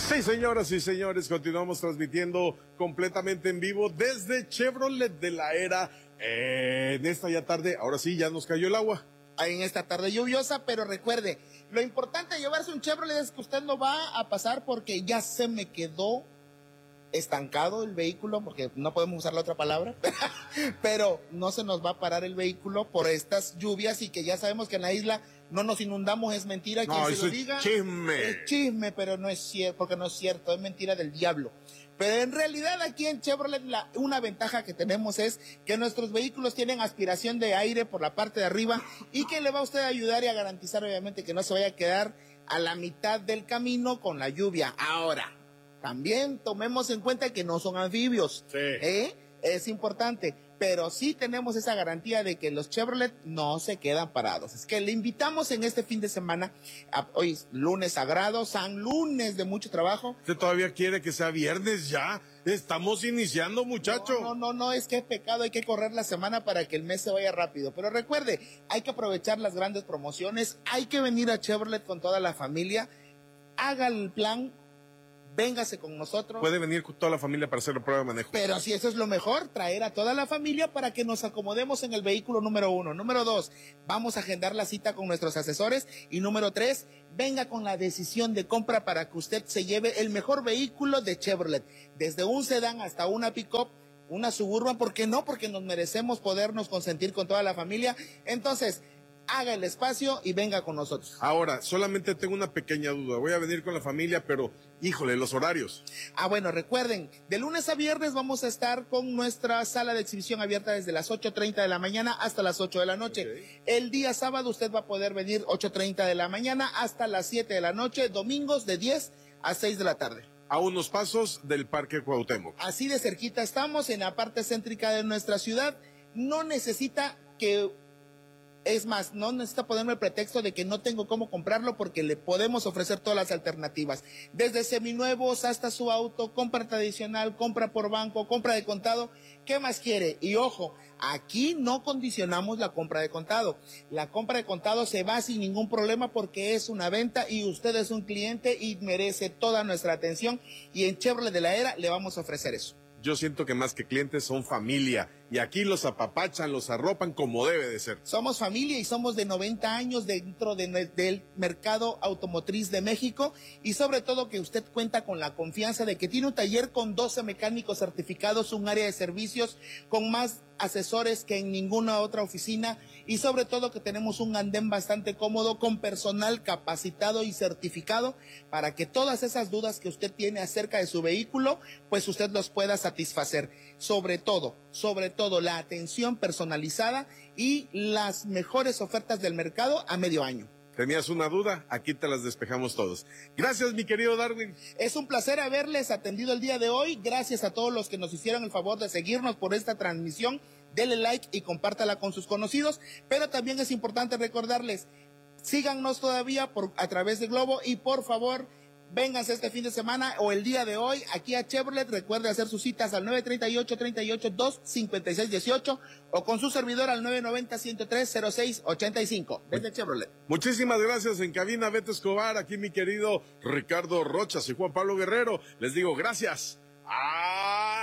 Sí, señoras y señores, continuamos transmitiendo completamente en vivo desde Chevrolet de la Era. En esta ya tarde, ahora sí, ya nos cayó el agua. En esta tarde lluviosa, pero recuerde, lo importante de llevarse un Chevrolet es que usted no va a pasar porque ya se me quedó estancado el vehículo, porque no podemos usar la otra palabra, pero no se nos va a parar el vehículo por estas lluvias y que ya sabemos que en la isla no nos inundamos, es mentira, quien se lo diga. Chisme. Es chisme, pero no es cierto, porque no es cierto, es mentira del diablo. Pero en realidad aquí en Chevrolet una ventaja que tenemos es que nuestros vehículos tienen aspiración de aire por la parte de arriba y que le va a usted a ayudar y a garantizar obviamente que no se vaya a quedar a la mitad del camino con la lluvia. Ahora, también tomemos en cuenta que no son anfibios, sí. Es importante, pero sí tenemos esa garantía de que los Chevrolet no se quedan parados. Es que le invitamos en este fin de semana, hoy es lunes sagrado, San Lunes de mucho trabajo. ¿Usted todavía quiere que sea viernes ya? Estamos iniciando, muchacho. No, es que es pecado, hay que correr la semana para que el mes se vaya rápido. Pero recuerde, hay que aprovechar las grandes promociones, hay que venir a Chevrolet con toda la familia, haga el plan. Véngase con nosotros. Puede venir con toda la familia para hacer la prueba de manejo. Pero si eso es lo mejor, traer a toda la familia para que nos acomodemos en el vehículo número 1. Número 2, vamos a agendar la cita con nuestros asesores. Y número 3, venga con la decisión de compra para que usted se lleve el mejor vehículo de Chevrolet. Desde un sedán hasta una pick-up, una Suburban. ¿Por qué no? Porque nos merecemos podernos consentir con toda la familia. Entonces, haga el espacio y venga con nosotros. Ahora, solamente tengo una pequeña duda. Voy a venir con la familia, pero, híjole, los horarios. Bueno, recuerden, de lunes a viernes vamos a estar con nuestra sala de exhibición abierta desde las 8:30 de la mañana hasta las 8 de la noche. Okay. El día sábado usted va a poder venir 8:30 de la mañana hasta las 7 de la noche, domingos de 10 a 6 de la tarde. A unos pasos del Parque Cuauhtémoc. Así de cerquita estamos, en la parte céntrica de nuestra ciudad. No necesita que... Es más, no necesita ponerme el pretexto de que no tengo cómo comprarlo porque le podemos ofrecer todas las alternativas. Desde seminuevos hasta su auto, compra tradicional, compra por banco, compra de contado. ¿Qué más quiere? Y ojo, aquí no condicionamos la compra de contado. La compra de contado se va sin ningún problema porque es una venta y usted es un cliente y merece toda nuestra atención. Y en Chevrolet de la Era le vamos a ofrecer eso. Yo siento que más que clientes son familia y aquí los apapachan, los arropan como debe de ser. Somos familia y somos de 90 años dentro del mercado automotriz de México y sobre todo que usted cuenta con la confianza de que tiene un taller con 12 mecánicos certificados, un área de servicios con más asesores que en ninguna otra oficina y sobre todo que tenemos un andén bastante cómodo con personal capacitado y certificado para que todas esas dudas que usted tiene acerca de su vehículo, pues usted los pueda satisfacer. Sobre todo la atención personalizada y las mejores ofertas del mercado a medio año. ¿Tenías una duda? Aquí te las despejamos todos. Gracias, mi querido Darwin. Es un placer haberles atendido el día de hoy. Gracias a todos los que nos hicieron el favor de seguirnos por esta transmisión. Dele like y compártala con sus conocidos. Pero también es importante recordarles, síganos todavía a través de Globo y por favor, vénganse este fin de semana o el día de hoy aquí a Chevrolet. Recuerde hacer sus citas al 938-38-256-18 o con su servidor al 990-103-0685 desde Chevrolet. Muchísimas gracias. En cabina Beto Escobar, aquí mi querido Ricardo Rochas y Juan Pablo Guerrero. Les digo gracias.